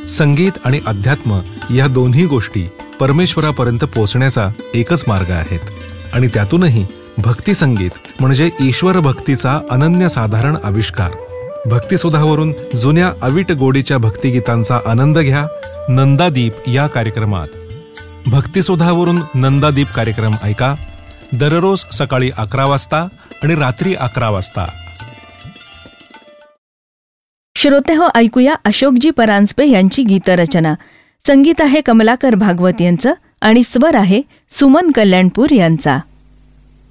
संगीत आणि अध्यात्म या दोन्ही गोष्टी परमेश्वरापर्यंत पोहोचण्याचा एकच मार्ग आहेत आणि त्यातूनही भक्ती संगीत म्हणजे ईश्वर भक्तीचा अनन्यसाधारण आविष्कार. भक्तिसुधावरून जुन्या अवीट गोडीच्या भक्तिगीतांचा आनंद घ्या नंदादीप या कार्यक्रमात. भक्तिसुधावरून नंदादीप कार्यक्रम ऐका दररोज सकाळी 11 वाजता आणि रात्री 11 वाजता. श्रोतेहो, ऐकूया अशोकजी परांजपे यांची गीतरचना. संगीत आहे कमलाकर भागवत यांचं आणि स्वर आहे सुमन कल्याणपूर यांचा.